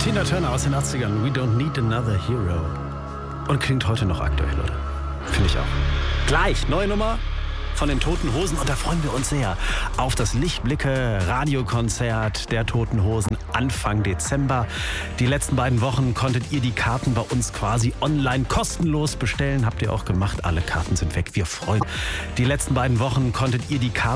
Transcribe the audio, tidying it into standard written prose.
Tina Turner aus den 80ern. We don't need another hero. Und klingt heute noch aktuell, oder? Finde ich auch. Gleich, neue Nummer von den Toten Hosen. Und da freuen wir uns sehr auf das Lichtblicke-Radiokonzert der Toten Hosen Anfang Dezember. Die letzten beiden Wochen konntet ihr die Karten bei uns quasi online kostenlos bestellen. Habt ihr auch gemacht. Alle Karten sind weg. Wir freuen uns. Die letzten beiden Wochen konntet ihr die Karten